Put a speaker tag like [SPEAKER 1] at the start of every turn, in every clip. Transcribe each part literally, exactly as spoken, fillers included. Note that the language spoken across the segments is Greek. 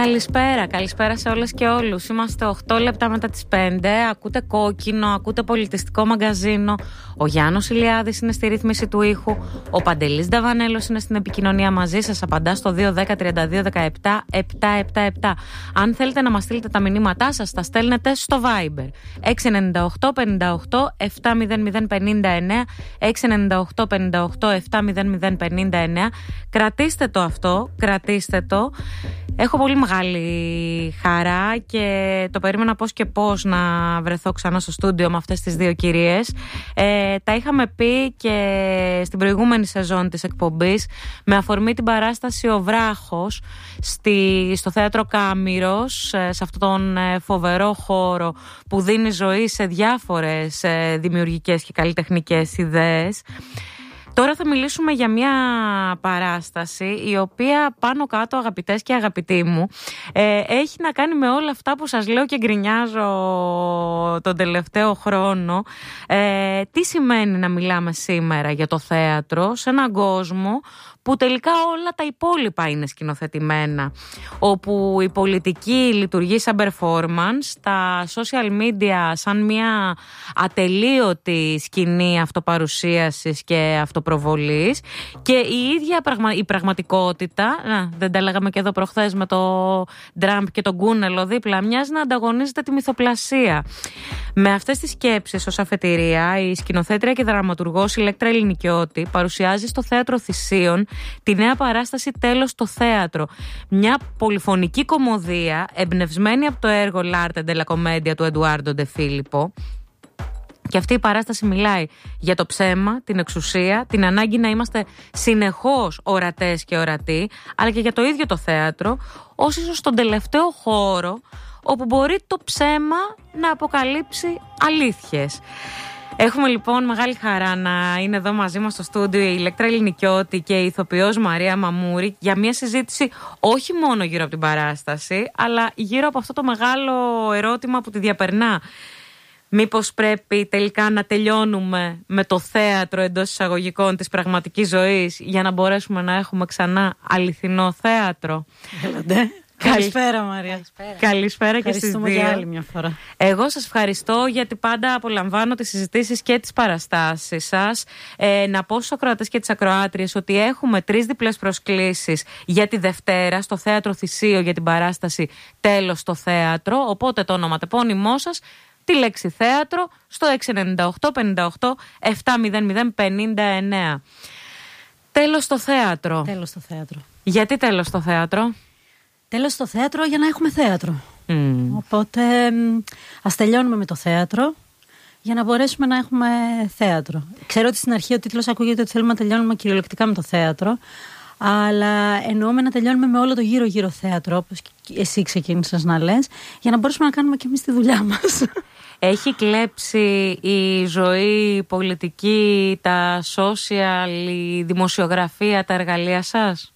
[SPEAKER 1] Καλησπέρα, καλησπέρα σε όλες και όλους. Είμαστε οκτώ λεπτά μετά τις πέντε. Ακούτε Κόκκινο, ακούτε Πολιτιστικό Μαγκαζίνο. Ο Γιάννος Ηλιάδης είναι στη ρύθμιση του ήχου. Ο Παντελής Νταβανέλος είναι στην επικοινωνία μαζί σας. Απαντά στο δύο δέκα τριάντα δύο δεκαεπτά επτακόσια εβδομήντα επτά. Αν θέλετε να μας στείλετε τα μηνύματά σας, τα στέλνετε στο Viber έξι εννιά οκτώ πενήντα οκτώ επτά μηδέν μηδέν πενήντα εννέα έξι εννιά οκτώ πενήντα οκτώ επτά μηδέν μηδέν πενήντα εννέα. Κρατήστε το αυτό, κρατήστε το. Έχω πολύ μεγάλη χαρά και το περίμενα πώς και πώς να βρεθώ ξανά στο στούντιο με αυτές τις δύο κυρίες. Ε, τα είχαμε πει και στην προηγούμενη σεζόν της εκπομπής με αφορμή την παράσταση «Ο Βράχος» στη, στο Θέατρο Κάμηρος, σε αυτόν τον φοβερό χώρο που δίνει ζωή σε διάφορες δημιουργικές και καλλιτεχνικές ιδέες. Τώρα θα μιλήσουμε για μια παράσταση η οποία πάνω κάτω, αγαπητές και αγαπητοί μου, ε, έχει να κάνει με όλα αυτά που σας λέω και γκρινιάζω τον τελευταίο χρόνο. Ε, τι σημαίνει να μιλάμε σήμερα για το θέατρο σε έναν κόσμο που τελικά όλα τα υπόλοιπα είναι σκηνοθετημένα, όπου η πολιτική λειτουργεί σαν performance, τα social media σαν μια ατελείωτη σκηνή αυτοπαρουσίασης και αυτοπροβολής και η ίδια πραγμα... η πραγματικότητα, να, δεν τα λέγαμε και εδώ προχθές με το Τραμπ και τον Κούνελο δίπλα, μοιάζει να ανταγωνίζεται τη μυθοπλασία. Με αυτές τις σκέψεις ως αφετηρία, η σκηνοθέτρια και δραματουργός Ηλέκτρα Ελληνικιώτη παρουσιάζει στο Θέατρο Θησίων τη νέα παράσταση «Τέλος στο θέατρο». Μια πολυφωνική κωμωδία εμπνευσμένη από το έργο «L'arte della commedia» του Εντουάρντο Ντε Φίλιππο. Και αυτή η παράσταση μιλάει για το ψέμα, την εξουσία, την ανάγκη να είμαστε συνεχώς ορατές και ορατοί, αλλά και για το ίδιο το θέατρο, ως ίσως τον τελευταίο χώρο όπου μπορεί το ψέμα να αποκαλύψει αλήθειες. Έχουμε λοιπόν μεγάλη χαρά να είναι εδώ μαζί μας στο στούντιο η Ηλέκτρα Ελληνικιώτη και η ηθοποιός Μαρία Μαμούρη για μια συζήτηση όχι μόνο γύρω από την παράσταση, αλλά γύρω από αυτό το μεγάλο ερώτημα που τη διαπερνά. Μήπως πρέπει τελικά να τελειώνουμε με το θέατρο εντός εισαγωγικών της πραγματικής ζωής για να μπορέσουμε να έχουμε ξανά αληθινό θέατρο?
[SPEAKER 2] Έλατε. Καλησπέρα Μαρία. Καλησπέρα,
[SPEAKER 1] Καλησπέρα και στις δύο.
[SPEAKER 2] Για άλλη μια φορά.
[SPEAKER 1] Εγώ σας ευχαριστώ γιατί πάντα απολαμβάνω τις συζητήσεις και τις παραστάσεις σας. Ε, να πω στους ακροατές και τις ακροάτριες ότι έχουμε τρεις διπλές προσκλήσεις για τη Δευτέρα στο Θέατρο Θησίο για την παράσταση «Τέλος στο θέατρο». Οπότε το όνομα τεπώνυμό σας, τη λέξη θέατρο, στο έξι εννιά οκτώ πενήντα οκτώ επτά μηδέν μηδέν πενήντα εννέα. Τέλος στο θέατρο.
[SPEAKER 2] Τέλος στο θέατρο.
[SPEAKER 1] Γιατί τέλος στο θέατρο?
[SPEAKER 2] Τέλος στο θέατρο για να έχουμε θέατρο.
[SPEAKER 1] Mm.
[SPEAKER 2] Οπότε ας τελειώνουμε με το θέατρο για να μπορέσουμε να έχουμε θέατρο. Ξέρω ότι στην αρχή ο τίτλος ακούγεται ότι θέλουμε να τελειώνουμε κυριολεκτικά με το θέατρο, αλλά εννοούμε να τελειώνουμε με όλο το γύρω-γύρω θέατρο, όπως εσύ ξεκίνησες να λες, για να μπορέσουμε να κάνουμε και εμείς τη δουλειά μας.
[SPEAKER 1] Έχει κλέψει η ζωή, η πολιτική, τα social, η δημοσιογραφία, τα εργαλεία σας?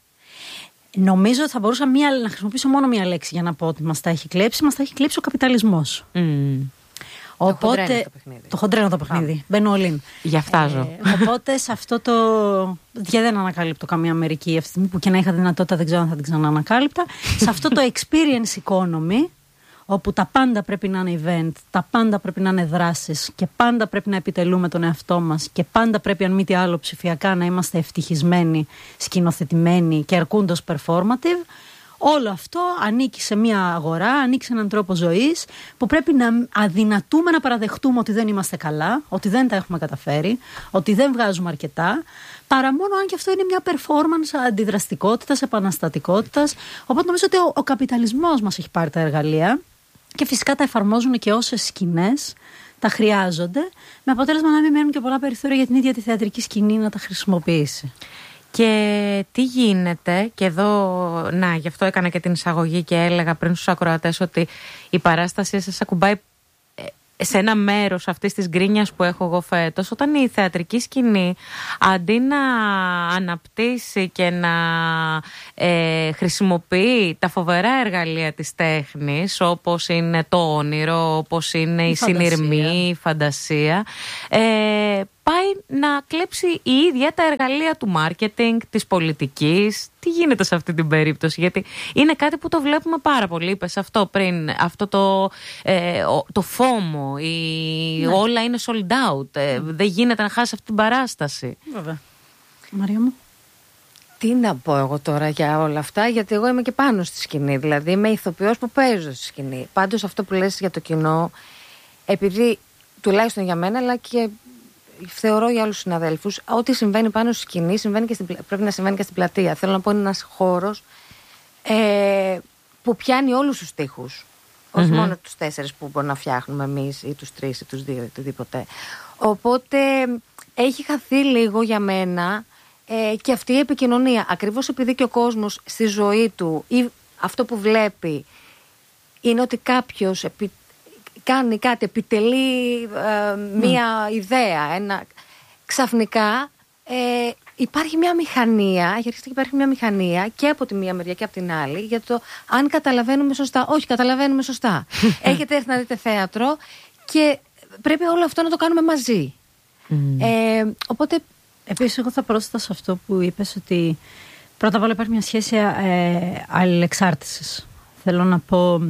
[SPEAKER 2] Νομίζω ότι θα μπορούσα μία, να χρησιμοποιήσω μόνο μία λέξη για να πω ότι μας τα έχει κλέψει. Μας τα έχει κλέψει ο καπιταλισμός.
[SPEAKER 1] Mm.
[SPEAKER 2] Οπότε,
[SPEAKER 1] το χοντρένο το παιχνίδι.
[SPEAKER 2] Το χοντρένο το παιχνίδι. Μπαίνω όλην.
[SPEAKER 1] Γι' αυτάζω.
[SPEAKER 2] Ε, οπότε σε αυτό το. Για δεν ανακάλυπτω καμία Αμερική αυτή τη στιγμή που και να είχα δυνατότητα, δεν ξέρω αν θα την ξαναανακάλυπτα. Σε αυτό το experience economy, όπου τα πάντα πρέπει να είναι event, τα πάντα πρέπει να είναι δράσεις και πάντα πρέπει να επιτελούμε τον εαυτό μας και πάντα πρέπει, αν μη τι άλλο, ψηφιακά να είμαστε ευτυχισμένοι, σκηνοθετημένοι και αρκούντος performative. Όλο αυτό ανήκει σε μια αγορά, ανήκει σε έναν τρόπο ζωής που πρέπει να αδυνατούμε να παραδεχτούμε ότι δεν είμαστε καλά, ότι δεν τα έχουμε καταφέρει, ότι δεν βγάζουμε αρκετά, παρά μόνο αν και αυτό είναι μια performance αντιδραστικότητας, επαναστατικότητας. Οπότε νομίζω ότι ο, ο καπιταλισμός μας έχει πάρει τα εργαλεία και φυσικά τα εφαρμόζουν και όσες σκηνές τα χρειάζονται, με αποτέλεσμα να μην μένουν και πολλά περιθώρια για την ίδια τη θεατρική σκηνή να τα χρησιμοποιήσει.
[SPEAKER 1] Και τι γίνεται, και εδώ, να, γι' αυτό έκανα και την εισαγωγή και έλεγα πριν στους ακροατές ότι η παράστασή σας ακουμπάει σε ένα μέρος αυτής της γκρίνιας που έχω εγώ φέτος, όταν η θεατρική σκηνή αντί να αναπτύσσει και να ε, χρησιμοποιεί τα φοβερά εργαλεία της τέχνης, όπως είναι το όνειρο, όπως είναι η, η συνειρμή, η φαντασία, ε, πάει να κλέψει η ίδια τα εργαλεία του μάρκετινγκ, της πολιτικής. Τι γίνεται σε αυτή την περίπτωση? Γιατί είναι κάτι που το βλέπουμε πάρα πολύ. Είπες αυτό πριν, αυτό το, ε, το φόμο, η, ναι. όλα είναι sold out. Ε, δεν γίνεται να χάσει αυτή την παράσταση.
[SPEAKER 2] Βέβαια. Μαρία μου.
[SPEAKER 3] Τι να πω εγώ τώρα για όλα αυτά, γιατί εγώ είμαι και πάνω στη σκηνή. Δηλαδή είμαι ηθοποιός που παίζω στη σκηνή. Πάντως αυτό που λες για το κοινό, επειδή τουλάχιστον για μένα, αλλά και θεωρώ για άλλους συναδέλφους, ό,τι συμβαίνει πάνω στη σκηνή συμβαίνει και στην, πρέπει να συμβαίνει και στην πλατεία. Θέλω να πω, είναι ένας χώρος ε, που πιάνει όλους τους τοίχους. Mm-hmm. Όχι μόνο τους τέσσερις που μπορούμε να φτιάχνουμε εμείς, ή τους τρεις, ή τους δύο, ή οτιδήποτε. Οπότε έχει χαθεί λίγο για μένα ε, και αυτή η επικοινωνία. Ακριβώς επειδή και ο κόσμος στη ζωή του ή αυτό που βλέπει είναι ότι κάποιος επί, κάνει κάτι, επιτελεί ε, μία mm. ιδέα, ένα, ξαφνικά ε, υπάρχει μια μηχανία, έχει αρχίσει και υπάρχει μια μηχανία και από τη μία μεριά και από την άλλη για το αν καταλαβαίνουμε σωστά. Όχι, καταλαβαίνουμε σωστά. Έχετε έρθει να δείτε θέατρο και πρέπει όλο αυτό να το κάνουμε μαζί. Mm. Ε, οπότε...
[SPEAKER 2] Επίσης, εγώ θα πρόσθετα σε αυτό που είπες ότι πρώτα απ' όλα υπάρχει μια σχέση ε, αλληλεξάρτησης. Θέλω να πω,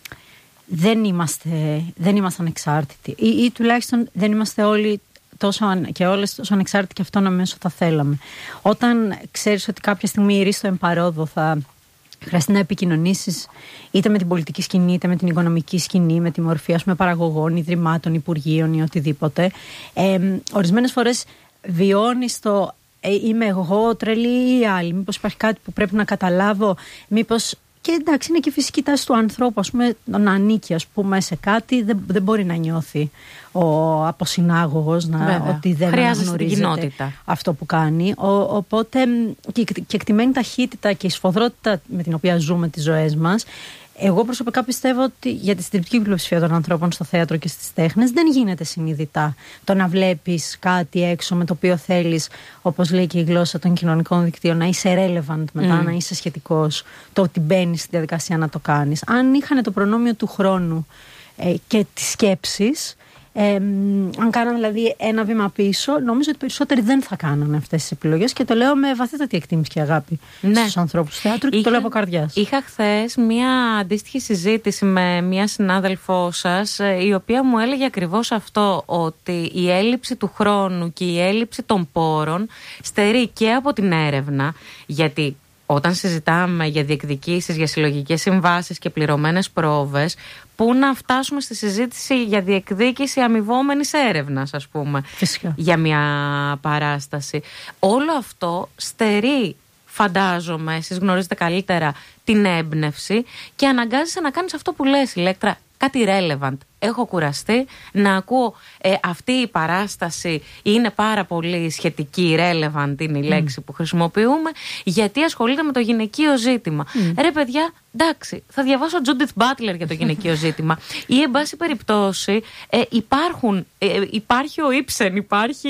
[SPEAKER 2] δεν είμαστε, δεν είμαστε ανεξάρτητοι ή, ή τουλάχιστον δεν είμαστε όλοι τόσο, και όλες τόσο ανεξάρτητοι και αυτόνομοι όσο θα θέλαμε. Όταν ξέρεις ότι κάποια στιγμή η ρίστο εμπαρόδο θα χρειαστεί να επικοινωνήσεις είτε με την πολιτική σκηνή, είτε με την οικονομική σκηνή, με τη μορφή ας πούμε, παραγωγών, ιδρυμάτων, υπουργείων ή οτιδήποτε, ε, ορισμένες φορές βιώνεις το ε, είμαι εγώ τρελή ή άλλοι, μήπως υπάρχει κάτι που πρέπει να καταλάβω, μήπως. Και εντάξει, είναι και η φυσική τάση του ανθρώπου, ας πούμε, να ανήκει ας πούμε, σε κάτι, δεν, δεν μπορεί να νιώθει ο αποσυνάγωγος να, ότι δεν αναγνωρίζεται αυτό που κάνει. Ο, οπότε και, και εκτιμένη ταχύτητα και η σφοδρότητα με την οποία ζούμε τις ζωές μας, εγώ προσωπικά πιστεύω ότι για τη συντριπτική πλειοψηφία των ανθρώπων στο θέατρο και στις τέχνες δεν γίνεται συνειδητά το να βλέπεις κάτι έξω με το οποίο θέλεις, όπως λέει και η γλώσσα των κοινωνικών δικτύων, να είσαι relevant μετά, mm. να είσαι σχετικός, το ότι μπαίνεις στη διαδικασία να το κάνεις. Αν είχαν το προνόμιο του χρόνου ε, και της σκέψης, Ε, αν κάνανε δηλαδή ένα βήμα πίσω, νομίζω ότι περισσότεροι δεν θα κάνανε αυτές τις επιλογές και το λέω με βαθύτατη εκτίμηση και αγάπη ναι. στους ανθρώπους του θεάτρου και είχα, το λέω από καρδιάς.
[SPEAKER 1] Είχα χθες μια αντίστοιχη συζήτηση με μια συνάδελφό σας, η οποία μου έλεγε ακριβώς αυτό, ότι η έλλειψη του χρόνου και η έλλειψη των πόρων στερεί και από την έρευνα, γιατί όταν συζητάμε για διεκδικήσεις, για συλλογικές συμβάσεις και πληρωμένες πρόβες, πού να φτάσουμε στη συζήτηση για διεκδίκηση αμοιβόμενης έρευνας, ας πούμε,
[SPEAKER 2] φυσικά,
[SPEAKER 1] για μια παράσταση. Όλο αυτό στερεί, φαντάζομαι, εσείς γνωρίζετε καλύτερα, την έμπνευση και αναγκάζεσαι να κάνεις αυτό που λες, Ηλέκτρα, κάτι relevant. Έχω κουραστεί να ακούω ε, αυτή η παράσταση είναι πάρα πολύ σχετική, relevant είναι η λέξη mm. που χρησιμοποιούμε, γιατί ασχολείται με το γυναικείο ζήτημα. Mm. Ρε παιδιά, εντάξει, θα διαβάσω Judith Butler για το γυναικείο ζήτημα. Ή εν πάση περιπτώσει ε, υπάρχουν, ε, υπάρχει ο Ήψεν, υπάρχει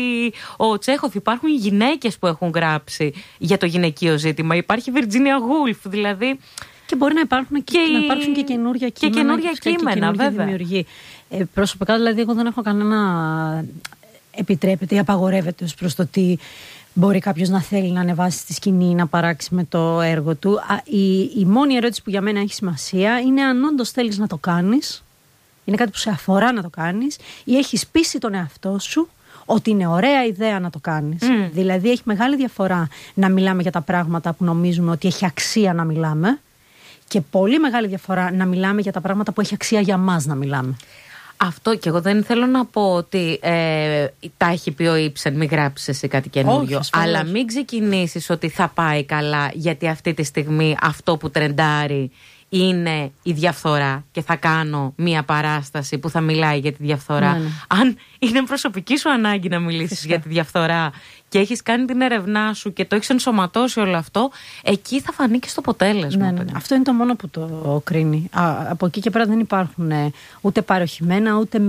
[SPEAKER 1] ο Τσέχοφ, υπάρχουν γυναίκες που έχουν γράψει για το γυναικείο ζήτημα. Υπάρχει η Virginia Woolf, δηλαδή.
[SPEAKER 2] Και μπορεί να υπάρχουν και, και, να υπάρξουν και καινούργια κείμενα.
[SPEAKER 1] Και καινούργια κείμενα,
[SPEAKER 2] και
[SPEAKER 1] βέβαια.
[SPEAKER 2] Δημιουργεί. Ε, προσωπικά, δηλαδή, εγώ δεν έχω κανένα επιτρέπεται ή απαγορεύεται ως προς το ότι μπορεί κάποιος να θέλει να ανεβάσει στη σκηνή ή να παράξει με το έργο του. Α, η, η μόνη ερώτηση που για μένα έχει σημασία είναι αν όντως θέλεις να το κάνεις, είναι κάτι που σε αφορά να το κάνεις, ή έχεις πείσει τον εαυτό σου ότι είναι ωραία ιδέα να το κάνεις. Mm. Δηλαδή, έχει μεγάλη διαφορά να μιλάμε για τα πράγματα που νομίζουμε ότι έχει αξία να μιλάμε. Και πολύ μεγάλη διαφορά να μιλάμε για τα πράγματα που έχει αξία για μας να μιλάμε.
[SPEAKER 1] Αυτό και εγώ δεν θέλω να πω ότι ε, τα έχει πει ο Ήψεν, μην γράψεις εσύ κάτι καινούριο. Όχι, αλλά μην ξεκινήσεις ότι θα πάει καλά, γιατί αυτή τη στιγμή αυτό που τρεντάρει είναι η διαφθορά και θα κάνω μία παράσταση που θα μιλάει για τη διαφθορά. Ναι, ναι. Αν είναι προσωπική σου ανάγκη να μιλήσεις Φυσικά. για τη διαφθορά και έχεις κάνει την έρευνά σου και το έχεις ενσωματώσει όλο αυτό, εκεί θα φανεί και στο αποτέλεσμα.
[SPEAKER 2] Ναι, ναι. Αυτό είναι το μόνο που το κρίνει. Α, από εκεί και πέρα δεν υπάρχουν ε, ούτε παροχημένα ούτε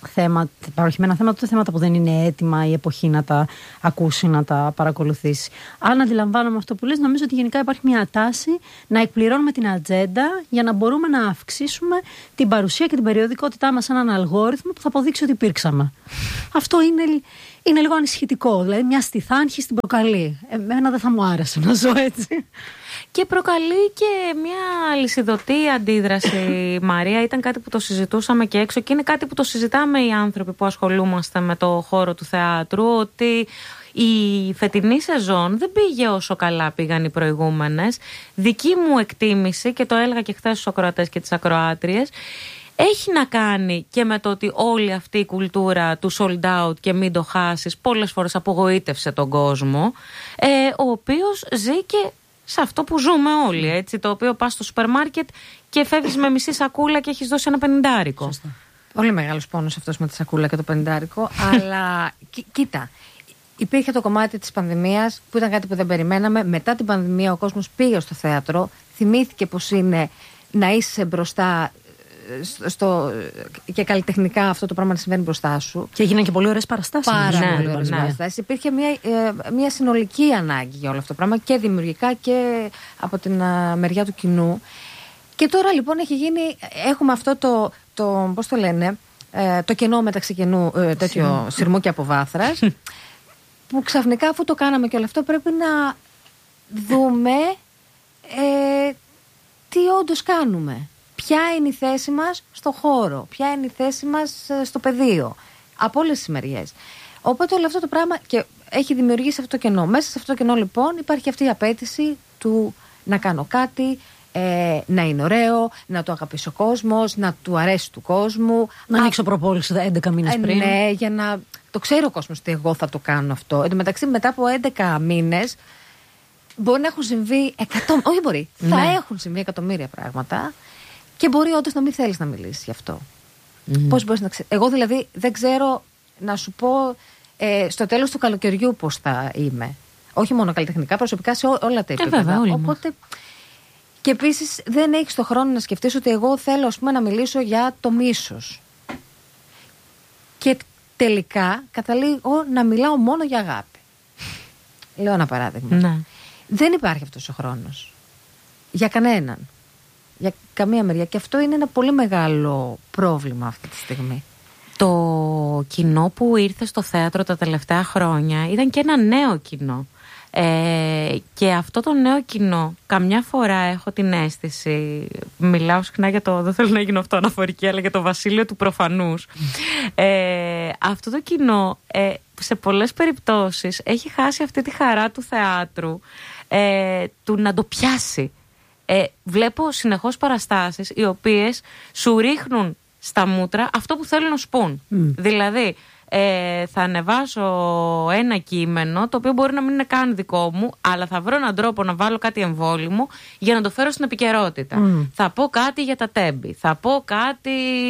[SPEAKER 2] θέματα, παροχημένα θέματα, ούτε θέματα που δεν είναι έτοιμα η εποχή να τα ακούσει, να τα παρακολουθήσει. Αν αντιλαμβάνομαι αυτό που λες, νομίζω ότι γενικά υπάρχει μια τάση να εκπληρώνουμε την ατζέντα για να μπορούμε να αυξήσουμε την παρουσία και την περιοδικότητά μας σε έναν αλγόριθμο που θα αποδείξει ότι υπήρξαμε. Αυτό είναι, είναι λίγο ανησυχητικό. Δηλαδή, μια στιθάνχη την προκαλεί. Εμένα δεν θα μου άρεσε να ζω έτσι.
[SPEAKER 1] Και προκαλεί και μια αλυσιδωτή αντίδραση, Μαρία. Ήταν κάτι που το συζητούσαμε και έξω και είναι κάτι που το συζητάμε οι άνθρωποι που ασχολούμαστε με το χώρο του θεάτρου, ότι η φετινή σεζόν δεν πήγε όσο καλά πήγαν οι προηγούμενες. Δική μου εκτίμηση, και το έλεγα και χθες στους ακροατές και τις ακροάτριες, έχει να κάνει και με το ότι όλη αυτή η κουλτούρα του sold out και μην το χάσεις πολλές φορές απογοήτευσε τον κόσμο, ε, ο οποίος ζει και σε αυτό που ζούμε όλοι, έτσι, το οποίο πας στο σούπερ μάρκετ και φεύγεις με μισή σακούλα και έχεις δώσει ένα πενηντάρικο.
[SPEAKER 3] Σωστά. Πολύ μεγάλος πόνος αυτός με τη σακούλα και το πενηντάρικο, αλλά κοί, κοίτα, υπήρχε το κομμάτι της πανδημίας που ήταν κάτι που δεν περιμέναμε. Μετά την πανδημία ο κόσμος πήγε στο θέατρο, θυμήθηκε πως είναι να είσαι μπροστά στο, στο, και καλλιτεχνικά αυτό το πράγμα να συμβαίνει μπροστά σου.
[SPEAKER 2] Και έγιναν και πολύ ωραίες παραστάσεις.
[SPEAKER 3] Πάρα
[SPEAKER 2] ναι,
[SPEAKER 3] πολύ ωραίες
[SPEAKER 2] ναι.
[SPEAKER 3] παραστάσεις. Υπήρχε μια, ε, μια συνολική ανάγκη για όλο αυτό το πράγμα και δημιουργικά και από την uh, μεριά του κοινού. Και τώρα λοιπόν έχει γίνει, έχουμε αυτό το, το πώς το λένε, ε, το κενό μεταξύ κενού, ε, τέτοιο σειρμού και αποβάθρας, που ξαφνικά αφού το κάναμε και όλο αυτό πρέπει να δούμε ε, τι όντως κάνουμε. Ποια είναι η θέση μας στο χώρο, ποια είναι η θέση μας στο πεδίο, από όλες τις μεριές. Οπότε όλο αυτό το πράγμα και έχει δημιουργήσει αυτό το κενό. Μέσα σε αυτό το κενό λοιπόν υπάρχει αυτή η απέτηση του να κάνω κάτι, ε, να είναι ωραίο, να το αγαπήσει ο κόσμος, να του αρέσει του κόσμου.
[SPEAKER 2] Να ανοίξω προπόληση έντεκα μήνες πριν.
[SPEAKER 3] Ναι, για να το ξέρει ο κόσμος ότι εγώ θα το κάνω αυτό. Εν τω μεταξύ μετά από έντεκα μήνες μπορεί να έχουν συμβεί εκατό, όχι μπορεί, θα
[SPEAKER 1] ναι.
[SPEAKER 3] έχουν συμβεί εκατομμύρια πράγματα. Και μπορεί όντως να μην θέλεις να μιλήσεις γι' αυτό. Mm. Πώς μπορείς να ξέρεις. Εγώ δηλαδή δεν ξέρω να σου πω ε, στο τέλος του καλοκαιριού πώς θα είμαι. Όχι μόνο καλλιτεχνικά, προσωπικά σε ό, όλα τα επίπεδα.
[SPEAKER 1] Ε, βέβαια, όλοι
[SPEAKER 3] Οπότε. Μας. Και επίσης δεν έχεις το χρόνο να σκεφτείς ότι εγώ θέλω ας πούμε, να μιλήσω για το μίσος. Και τελικά καταλήγω να μιλάω μόνο για αγάπη. Λέω ένα παράδειγμα.
[SPEAKER 1] Ναι. Δεν
[SPEAKER 3] υπάρχει αυτός ο χρόνος. Για κανέναν. Για καμία μεριά. Και αυτό είναι ένα πολύ μεγάλο πρόβλημα αυτή τη στιγμή.
[SPEAKER 1] Το κοινό που ήρθε στο θέατρο τα τελευταία χρόνια ήταν και ένα νέο κοινό. Ε, και αυτό το νέο κοινό, καμιά φορά έχω την αίσθηση, μιλάω συχνά για το, δεν θέλω να γίνω αυτό αναφορική, αλλά για το βασίλειο του προφανούς. Ε, αυτό το κοινό ε, σε πολλές περιπτώσεις έχει χάσει αυτή τη χαρά του θεάτρου, ε, του να το πιάσει. Ε, βλέπω συνεχώς παραστάσεις οι οποίες σου ρίχνουν στα μούτρα αυτό που θέλουν να σου πούν. Mm. Δηλαδή, ε, θα ανεβάσω ένα κείμενο το οποίο μπορεί να μην είναι καν δικό μου, αλλά θα βρω έναν τρόπο να βάλω κάτι εμβόλυμο για να το φέρω στην επικαιρότητα. Mm. Θα πω κάτι για τα τέμπη, θα πω κάτι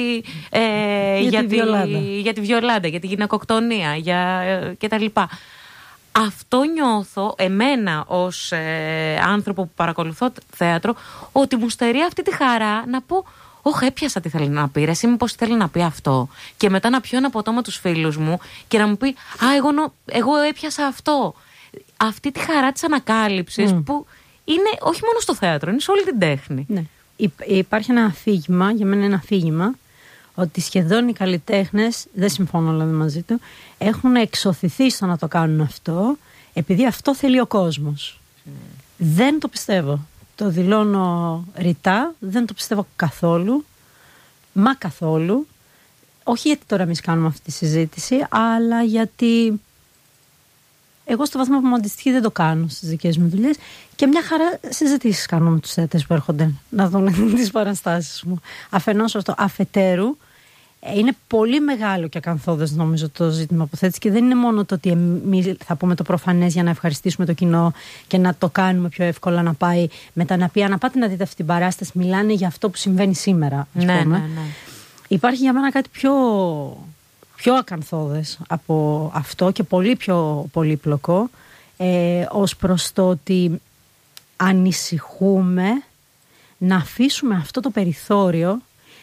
[SPEAKER 1] ε, για, για, τη, για τη Βιολάντα, για τη γυναικοκτονία, για, ε, κτλ. Αυτό νιώθω εμένα ως ε, άνθρωπο που παρακολουθώ θέατρο, ότι μου στερεί αυτή τη χαρά να πω «Ωχ, έπιασα τι θέλει να πει, ρε, εσύ μήπως θέλει να πει αυτό». Και μετά να πιω ένα ποτό με τους φίλους μου και να μου πει «Α, εγώ, νο, εγώ έπιασα αυτό». Αυτή τη χαρά της ανακάλυψης mm. που είναι όχι μόνο στο θέατρο, είναι σε όλη την τέχνη.
[SPEAKER 2] Ναι. Υπάρχει ένα αφήγημα, για μένα ένα αφήγημα, ότι σχεδόν οι καλλιτέχνες, δεν συμφωνώ δηλαδή μαζί του, έχουν εξωθηθεί στο να το κάνουν αυτό, επειδή αυτό θέλει ο κόσμος. Mm. Δεν το πιστεύω. Το δηλώνω ρητά, δεν το πιστεύω καθόλου, μα καθόλου. Όχι γιατί τώρα εμείς κάνουμε αυτή τη συζήτηση, αλλά γιατί εγώ στο βαθμό που μου αντιστοιχεί δεν το κάνω στις δικές μου δουλειές και μια χαρά συζητήσεις κάνω με τους θεατές που έρχονται να δουν τις παραστάσεις μου. Αφενός αυτό, αφετέρου, είναι πολύ μεγάλο και ακαθόδες νομίζω το ζήτημα που θέτεις και δεν είναι μόνο το ότι εμείς θα πούμε το προφανές για να ευχαριστήσουμε το κοινό και να το κάνουμε πιο εύκολα να πάει μετά να πει «Α, να πάτε να δείτε αυτή την παράσταση, μιλάνε για αυτό που συμβαίνει σήμερα». Ας
[SPEAKER 1] ναι,
[SPEAKER 2] πούμε.
[SPEAKER 1] ναι, ναι.
[SPEAKER 2] Υπάρχει για μένα κάτι πιο, πιο ακαθόδες από αυτό και πολύ πιο πολύπλοκο ε, ως προς το ότι ανησυχούμε να αφήσουμε αυτό το περιθώριο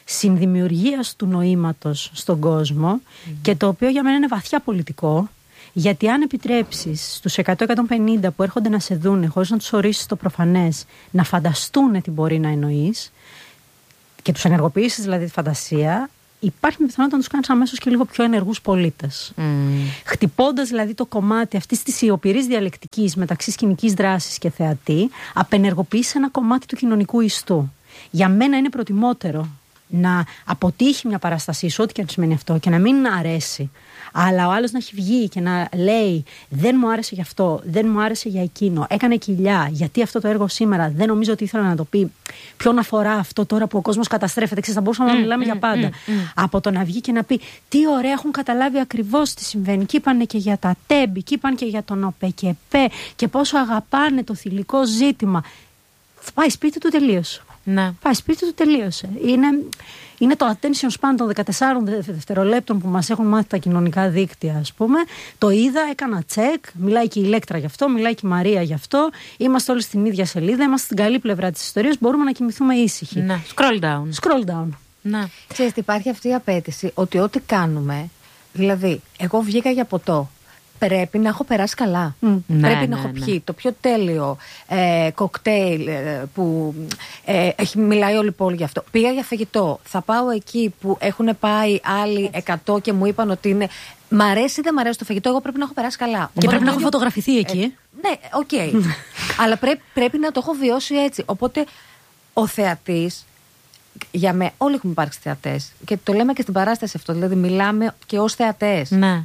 [SPEAKER 2] συνδημιουργίας του νοήματος στον κόσμο mm. και το οποίο για μένα είναι βαθιά πολιτικό, γιατί αν επιτρέψεις στους εκατό με εκατόν πενήντα που έρχονται να σε δούνε χωρίς να τους ορίσεις το προφανές να φανταστούν τι μπορεί να εννοείς και τους ενεργοποιήσεις δηλαδή τη φαντασία, υπάρχει πιθανότητα να τους κάνεις αμέσως και λίγο πιο ενεργούς πολίτες. Mm. Χτυπώντας δηλαδή το κομμάτι αυτής της ιοπηρής διαλεκτικής μεταξύ σκηνικής δράσης και θεατή, απενεργοποιείς ένα κομμάτι του κοινωνικού ιστού. Για μένα είναι προτιμότερο να αποτύχει μια παράστασή σου, ό,τι και αν σημαίνει αυτό, και να μην αρέσει, αλλά ο άλλος να έχει βγει και να λέει δεν μου άρεσε για αυτό, δεν μου άρεσε για εκείνο, έκανε κοιλιά, γιατί αυτό το έργο σήμερα δεν νομίζω ότι ήθελα να το πει, ποιον αφορά αυτό τώρα που ο κόσμος καταστρέφεται, ξέρεις, θα μπορούσαμε mm, να μιλάμε mm, για πάντα. Mm, mm. Από το να βγει και να πει τι ωραία, έχουν καταλάβει ακριβώς τι συμβαίνει, και είπανε και για τα τέμπη, και είπαν και για τον ΟΠΕΚΕΠΕ και πόσο αγαπάνε το θηλυκό ζήτημα. Θα πάει σπίτι του, τελείωσε. Ναι. Πάει σπίτι του, τελείωσε. Είναι, είναι το attention span των δεκατεσσάρων δευτερολέπτων που μας έχουν μάθει τα κοινωνικά δίκτυα, ας πούμε. Το είδα, έκανα check. Μιλάει και η Ηλέκτρα γι' αυτό, μιλάει και η Μαρία γι' αυτό. Είμαστε όλοι στην ίδια σελίδα, είμαστε στην καλή πλευρά της ιστορίας. Μπορούμε να κοιμηθούμε ήσυχοι.
[SPEAKER 1] Ναι. Scroll down.
[SPEAKER 2] Scroll down.
[SPEAKER 1] Ναι.
[SPEAKER 3] Ξέρεις, υπάρχει αυτή η απέτηση ότι ό,τι κάνουμε, δηλαδή, εγώ βγήκα για ποτό. Πρέπει να έχω περάσει καλά. Mm.
[SPEAKER 1] Ναι,
[SPEAKER 3] Πρέπει
[SPEAKER 1] ναι,
[SPEAKER 3] να έχω
[SPEAKER 1] ναι.
[SPEAKER 3] πιει το πιο τέλειο ε, κοκτέιλ ε, που ε, έχει, μιλάει όλη η πόλη γι' αυτό. Πήγα για φαγητό. Θα πάω εκεί που έχουν πάει άλλοι εκατό και μου είπαν ότι είναι. Μ' αρέσει ή δεν μ' αρέσει το φαγητό, εγώ πρέπει να έχω περάσει καλά.
[SPEAKER 2] Και
[SPEAKER 3] Οπότε
[SPEAKER 2] πρέπει να έχω
[SPEAKER 3] ίδιο...
[SPEAKER 2] φωτογραφηθεί εκεί. Ε,
[SPEAKER 3] ναι, οκ. Okay. Αλλά πρέπει, πρέπει να το έχω βιώσει έτσι. Οπότε ο θεατής. Για μένα, όλοι έχουμε υπάρξει θεατές. Και το λέμε και στην παράσταση αυτό. Δηλαδή, μιλάμε και ως θεατές.
[SPEAKER 1] Ναι.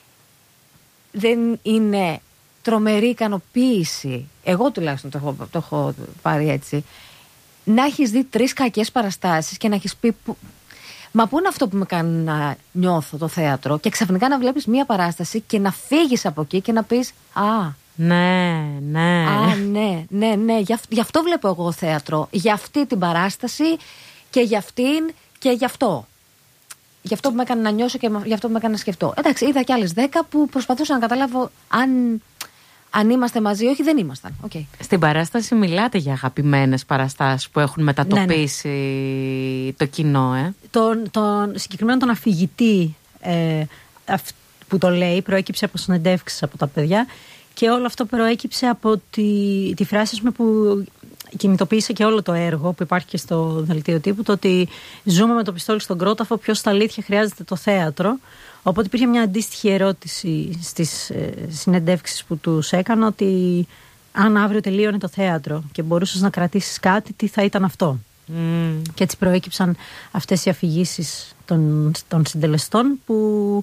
[SPEAKER 3] Δεν είναι τρομερή ικανοποίηση, εγώ τουλάχιστον το έχω, το έχω πάρει έτσι, να έχεις δει τρεις κακές παραστάσεις και να έχεις πει που, μα πού είναι αυτό που με κάνει να νιώθω το θέατρο, και ξαφνικά να βλέπεις μία παράσταση και να φύγεις από εκεί και να πεις α,
[SPEAKER 1] ναι, ναι,
[SPEAKER 3] α, ναι, ναι, ναι, γι' αυτό, γι' αυτό βλέπω εγώ θέατρο, για αυτή την παράσταση και για αυτήν και γι' αυτό. Γι' αυτό που με έκανε να νιώσω και γι' αυτό που με έκανε να σκεφτώ. Εντάξει, είδα κι άλλες δέκα που προσπαθούσα να καταλάβω αν, αν είμαστε μαζί ή όχι, δεν ήμασταν. Okay.
[SPEAKER 1] Στην παράσταση μιλάτε για αγαπημένες παραστάσεις που έχουν μετατοπίσει ναι, ναι. το κοινό, ε.
[SPEAKER 2] Τον, τον, συγκεκριμένα τον αφηγητή ε, αυ, που το λέει προέκυψε από συνεντεύξεις από τα παιδιά, και όλο αυτό προέκυψε από τη, τη φράση που κινητοποίησε και όλο το έργο που υπάρχει και στο δελτίο τύπου, το ότι ζούμε με το πιστόλι στον κρόταφο, ποιος στα αλήθεια χρειάζεται το θέατρο. Οπότε υπήρχε μια αντίστοιχη ερώτηση στις ε, συνεντεύξεις που τους έκανα, ότι αν αύριο τελείωνε το θέατρο και μπορούσες να κρατήσεις κάτι, τι θα ήταν αυτό. Mm. Και έτσι προέκυψαν αυτές οι αφηγήσεις των, των συντελεστών που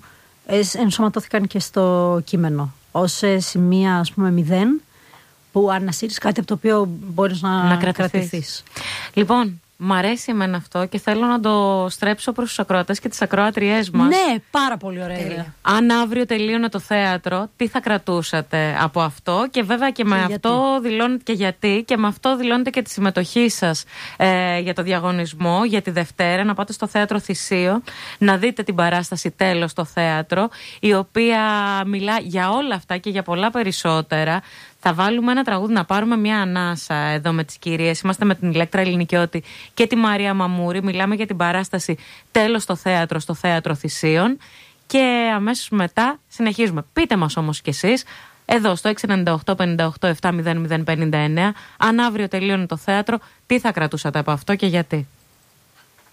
[SPEAKER 2] ενσωματώθηκαν και στο κείμενο ως σημεία, ας πούμε, μηδέν, που ανασύρεις κάτι από το οποίο μπορείς να,
[SPEAKER 1] να
[SPEAKER 2] κρατηθείς.
[SPEAKER 1] κρατηθείς. Λοιπόν, μ' αρέσει εμένα αυτό και θέλω να το στρέψω προς τους ακροατές και τις ακροάτριές μας.
[SPEAKER 2] Ναι, πάρα πολύ ωραία ιδέα.
[SPEAKER 1] Αν αύριο τελείωνε το θέατρο, τι θα κρατούσατε από αυτό? Και βέβαια και με και αυτό δηλώνετε και γιατί, και με αυτό δηλώνετε και τη συμμετοχή σας ε, για το διαγωνισμό για τη Δευτέρα, να πάτε στο Θέατρο Θησίο, να δείτε την παράσταση Τέλος στο θέατρο, η οποία μιλά για όλα αυτά και για πολλά περισσότερα. Θα βάλουμε ένα τραγούδι να πάρουμε μια ανάσα εδώ με τις κυρίες. Είμαστε με την Ηλέκτρα Ελληνικιώτη και τη Μαρία Μαμούρη. Μιλάμε για την παράσταση Τέλος στο θέατρο, στο Θέατρο Θησίων. Και αμέσως μετά συνεχίζουμε. Πείτε μας όμως κι εσείς, εδώ στο έξι εννιά οκτώ πέντε οκτώ επτά μηδέν μηδέν πέντε εννέα, αν αύριο τελείωνε το θέατρο, τι θα κρατούσατε από αυτό και γιατί.